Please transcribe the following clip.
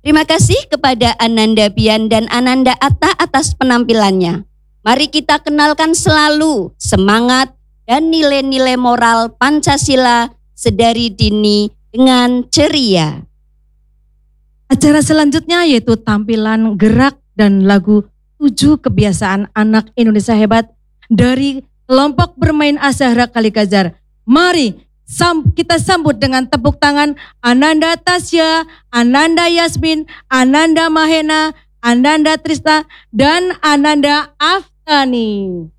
Terima kasih kepada Ananda Bian dan Ananda Atta atas penampilannya. Mari kita kenalkan selalu semangat dan nilai-nilai moral Pancasila sedari dini dengan ceria. Acara selanjutnya yaitu tampilan gerak dan lagu 7 Kebiasaan Anak Indonesia Hebat dari kelompok bermain Azahra Kalikazar. Mari kita sambut dengan tepuk tangan Ananda Tasya, Ananda Yasmin, Ananda Mahena, Ananda Trista, dan Ananda Aftani.